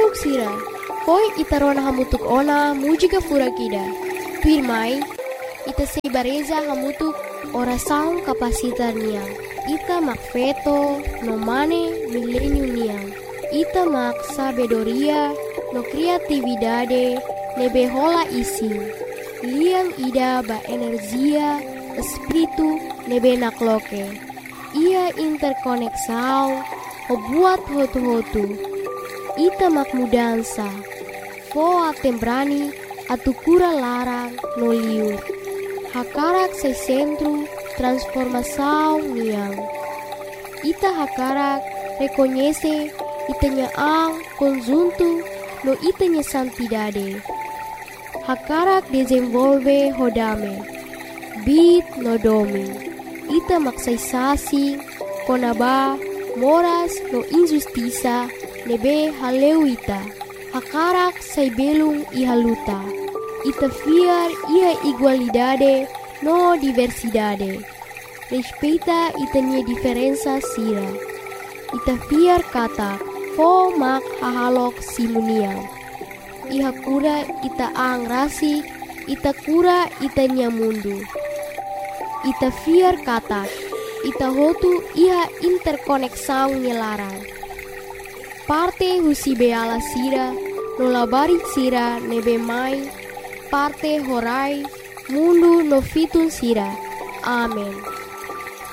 Hahalok sira, koi itarona hamutuk ona mujika furakida. Pirmai, ita sebareza hamutuk orasaun kapasitar niang. Ita mak feto no mane milenium niang. Ita mak sabedoria no kreatividade nebe hola isi. Liang ida ba energia espiritu nebe nakloke. Ia interkoneksau o buat hotu-hotu. Ita mak mudansa. Foa tembrani atukura larang no liur. Hakarak sa sentro transformação niang. Ita hakarak reconhece itanya ang conjunto no itanya santidade. Hakarak desenvolve hodame. Bit no domi. Ita maksaysasi konaba moras no injustiça nebe haleu ita. Hakarak say belung ihaluta. Ita fiar ia igualdade no diversidade. Respeita itanya diferença sira. Ita fiar kata fo mak hahalok simuniang. Iha kura ita ang rasik, ita kura itanya mundu. Ita fiar kata, ita hotu iha interkoneksau nyelarang. Parte husi beala sira, nolabarit sira nebe mai, parte horai, mundu no fitun sira. Amen.